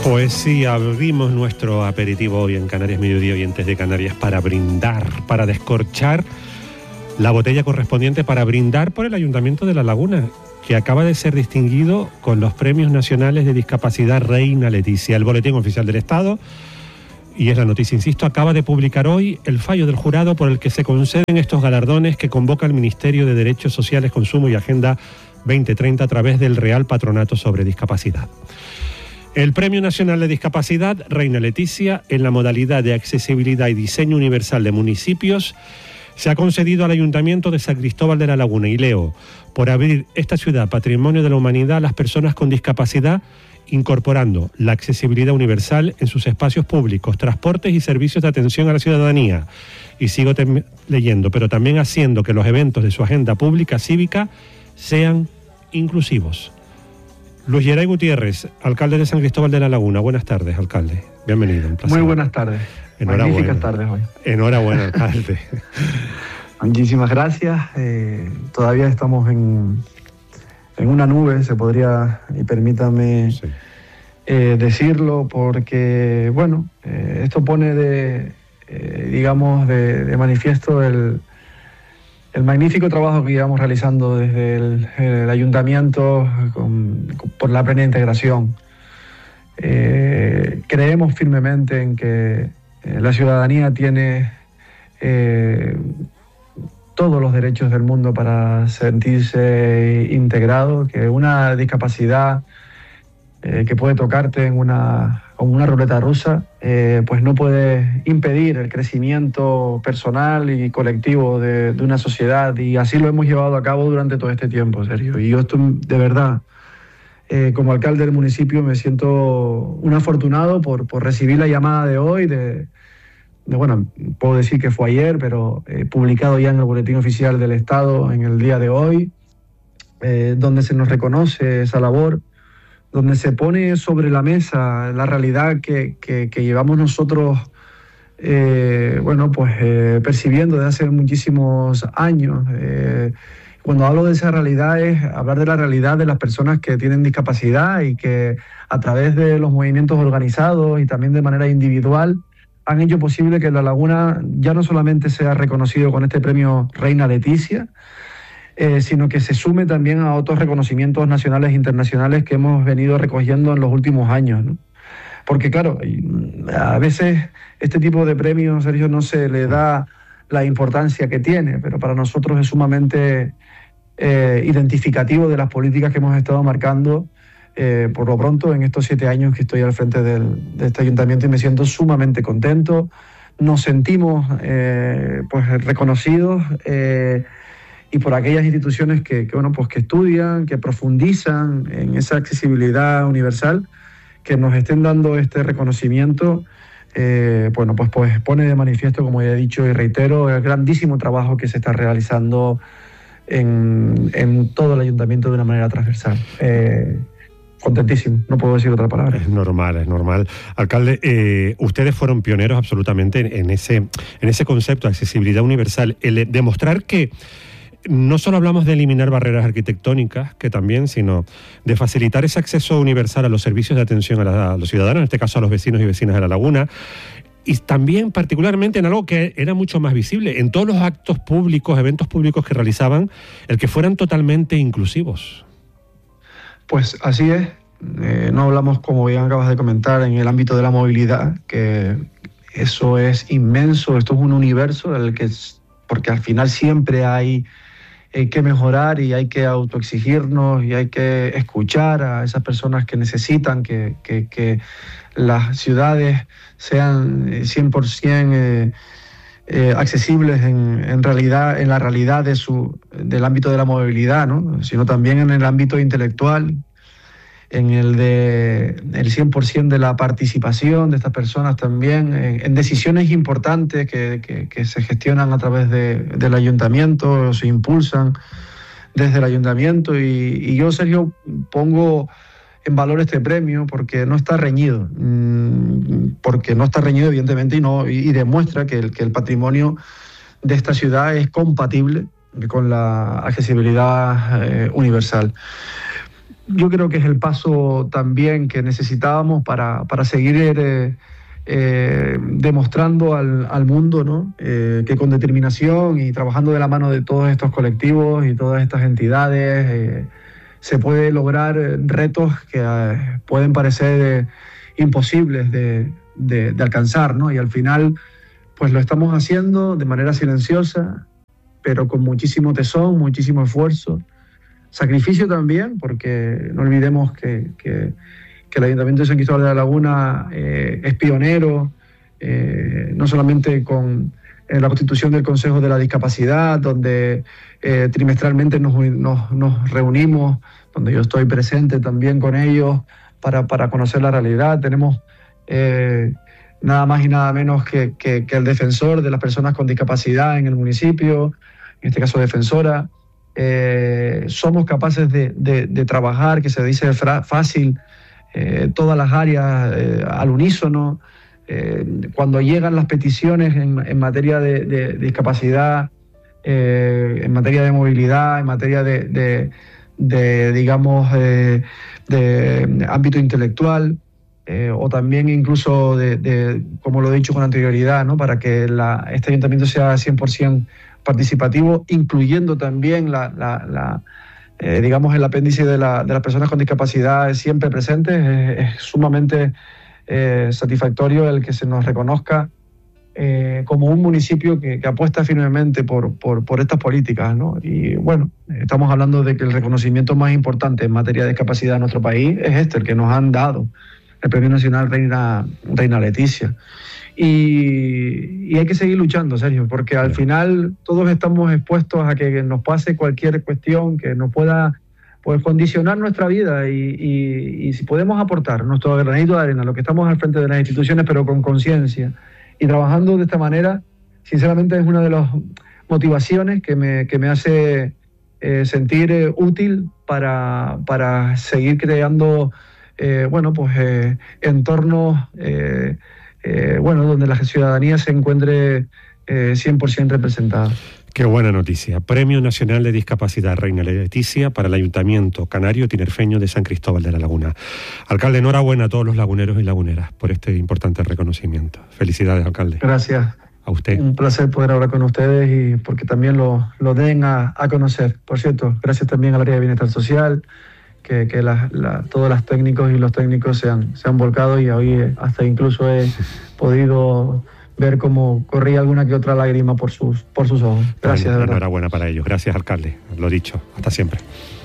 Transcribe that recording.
Pues sí, abrimos nuestro aperitivo hoy en Canarias Mediodía, oyentes de Canarias, para brindar, para descorchar la botella correspondiente, para brindar por el Ayuntamiento de La Laguna, que acaba de ser distinguido con los Premios Nacionales de Discapacidad Reina Leticia. El Boletín Oficial del Estado, y es la noticia, insisto, acaba de publicar hoy el fallo del jurado por el que se conceden estos galardones que convoca el Ministerio de Derechos Sociales, Consumo y Agenda 2030 a través del Real Patronato sobre Discapacidad. El Premio Nacional de Discapacidad Reina Leticia, en la modalidad de accesibilidad y diseño universal de municipios, se ha concedido al Ayuntamiento de San Cristóbal de la Laguna y Leo por abrir esta ciudad patrimonio de la humanidad a las personas con discapacidad, incorporando la accesibilidad universal en sus espacios públicos, transportes y servicios de atención a la ciudadanía. Y sigo leyendo, pero también haciendo que los eventos de su agenda pública cívica sean inclusivos. Luis Geray Gutiérrez, alcalde de San Cristóbal de la Laguna. Buenas tardes, alcalde. Bienvenido. Un placer. Muy buenas tardes. Enhorabuena. Magníficas tardes hoy. Enhorabuena, alcalde. Muchísimas gracias. Todavía estamos en una nube, se podría, y permítame decirlo, porque, bueno, esto pone de manifiesto el magnífico trabajo que llevamos realizando desde el Ayuntamiento por la plena integración. Creemos firmemente en que la ciudadanía tiene todos los derechos del mundo para sentirse integrado, que una discapacidad que puede tocarte como una ruleta rusa, pues no puede impedir el crecimiento personal y colectivo de una sociedad, y así lo hemos llevado a cabo durante todo este tiempo, Sergio. Y yo estoy, de verdad, como alcalde del municipio, me siento un afortunado por recibir la llamada de hoy, bueno, puedo decir que fue ayer, pero publicado ya en el Boletín Oficial del Estado en el día de hoy, donde se nos reconoce esa labor, donde se pone sobre la mesa la realidad que llevamos nosotros, percibiendo desde hace muchísimos años. Cuando hablo de esa realidad es hablar de la realidad de las personas que tienen discapacidad y que a través de los movimientos organizados y también de manera individual han hecho posible que La Laguna ya no solamente sea reconocido con este premio Reina Leticia, sino que se sume también a otros reconocimientos nacionales e internacionales que hemos venido recogiendo en los últimos años, ¿no? Porque claro, a veces este tipo de premios, Sergio, no se le da la importancia que tiene, pero para nosotros es sumamente identificativo de las políticas que hemos estado marcando por lo pronto en estos 7 años que estoy al frente de este ayuntamiento, y me siento sumamente contento. Nos sentimos reconocidos y por aquellas instituciones que estudian, que profundizan en esa accesibilidad universal, que nos estén dando este reconocimiento, pues pone de manifiesto, como ya he dicho y reitero, el grandísimo trabajo que se está realizando en todo el ayuntamiento de una manera transversal. Contentísimo, no puedo decir otra palabra. Es normal. Alcalde, ustedes fueron pioneros absolutamente en ese concepto de accesibilidad universal, el demostrar que no solo hablamos de eliminar barreras arquitectónicas, que también, sino de facilitar ese acceso universal a los servicios de atención a los ciudadanos, en este caso a los vecinos y vecinas de La Laguna, y también particularmente en algo que era mucho más visible, en todos los actos públicos, eventos públicos que realizaban, el que fueran totalmente inclusivos. Pues así es. No hablamos, como bien acabas de comentar, en el ámbito de la movilidad, que eso es inmenso, esto es un universo porque al final siempre hay que mejorar y hay que autoexigirnos y hay que escuchar a esas personas que necesitan que las ciudades sean 100% accesibles en la realidad del ámbito de la movilidad, ¿no? Sino también en el ámbito intelectual, en el 100% de la participación de estas personas también, en decisiones importantes que se gestionan a través del ayuntamiento, se impulsan desde el ayuntamiento. Y yo, Sergio, pongo en valor este premio porque no está reñido, evidentemente, y demuestra que el patrimonio de esta ciudad es compatible con la accesibilidad universal. yo creo que es el paso también que necesitábamos para seguir demostrando al mundo, ¿no? Que con determinación y trabajando de la mano de todos estos colectivos y todas estas entidades se puede lograr retos que pueden parecer imposibles de alcanzar, ¿no? Y al final pues lo estamos haciendo de manera silenciosa, pero con muchísimo tesón, muchísimo esfuerzo, sacrificio también, porque no olvidemos que el Ayuntamiento de San Cristóbal de la Laguna es pionero, no solamente con la constitución del Consejo de la Discapacidad, donde trimestralmente nos reunimos, donde yo estoy presente también con ellos para conocer la realidad. Tenemos nada más y nada menos que el defensor de las personas con discapacidad en el municipio, en este caso defensora. Somos capaces de trabajar, que se dice fácil, todas las áreas al unísono. Cuando llegan las peticiones en materia de discapacidad, en materia de movilidad, en materia de ámbito intelectual, o también incluso como lo he dicho con anterioridad, ¿no? Para que este ayuntamiento sea 100% participativo, incluyendo también el apéndice de las personas con discapacidad siempre presentes. Es sumamente satisfactorio el que se nos reconozca como un municipio que apuesta firmemente por estas políticas, ¿no? Y bueno, estamos hablando de que el reconocimiento más importante en materia de discapacidad en nuestro país es el que nos han dado, el Premio Nacional Reina Leticia. Y hay que seguir luchando, Sergio, porque al final todos estamos expuestos a que nos pase cualquier cuestión que nos pueda condicionar nuestra vida, y si podemos aportar nuestro granito de arena, lo que estamos al frente de las instituciones, pero con conciencia y trabajando de esta manera, sinceramente es una de las motivaciones que me hace sentir útil para seguir creando entornos donde la ciudadanía se encuentre 100% representada. Qué buena noticia. Premio Nacional de Discapacidad Reina Leticia para el Ayuntamiento Canario Tinerfeño de San Cristóbal de la Laguna. Alcalde, enhorabuena a todos los laguneros y laguneras por este importante reconocimiento. Felicidades, alcalde. Gracias. A usted. Un placer poder hablar con ustedes y porque también lo den a conocer. Por cierto, gracias también al área de Bienestar Social, que todos los técnicos y los técnicos se han volcado, y hoy hasta incluso he podido ver cómo corría alguna que otra lágrima por sus ojos. Gracias, de verdad. Enhorabuena para ellos. Gracias, alcalde. Lo dicho. Hasta siempre.